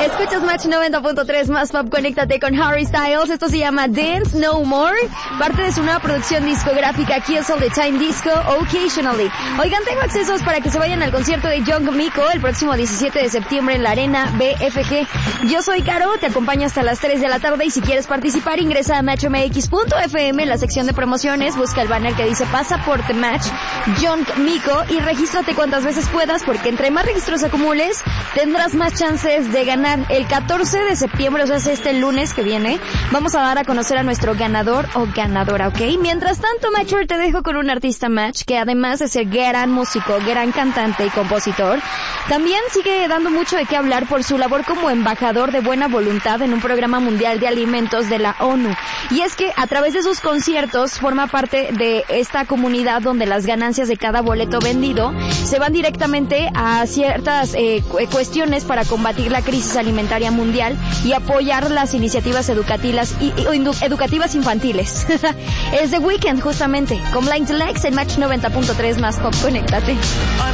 Escuchas Match 90.3 más pop, conéctate con Harry Styles. Esto se llama Dance No More, parte de su nueva producción discográfica Kills All the Time Disco Occasionally. Oigan, tengo accesos para que se vayan al concierto de Young Miko el próximo 17 de septiembre en la Arena BFG. Yo soy Caro, te acompaño hasta las 3 de la tarde y si quieres participar ingresa a matchmx.fm en la sección de promociones, busca el banner que dice Pasaporte Match Young Miko y regístrate cuantas veces puedas porque entre más registros acumules tendrás más chances de ganar. El 14 de septiembre, o sea, es este lunes que viene, vamos a dar a conocer a nuestro ganador o ganadora, ¿ok? Mientras tanto, Matcher, te dejo con un artista Match que además de ser gran músico, gran cantante y compositor, también sigue dando mucho de qué hablar por su labor como embajador de buena voluntad en un programa mundial de alimentos de la ONU. Y es que a través de sus conciertos forma parte de esta comunidad donde las ganancias de cada boleto vendido se van directamente a ciertas cuestiones para combatir la crisis alimentaria mundial y apoyar las iniciativas educativas infantiles. Es The Weeknd justamente con Blind Legs en Match 90.3 más pop, conéctate.